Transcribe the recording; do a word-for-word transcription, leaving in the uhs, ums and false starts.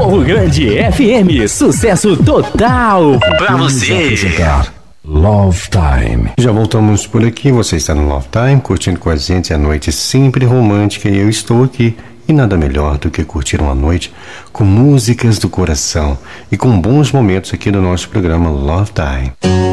Morro Grande F M, sucesso total pra você. Love Time. Já voltamos por aqui, você está no Love Time, curtindo com a gente a noite sempre romântica e eu estou aqui. E nada melhor do que curtir uma noite com músicas do coração e com bons momentos aqui no nosso programa Love Time.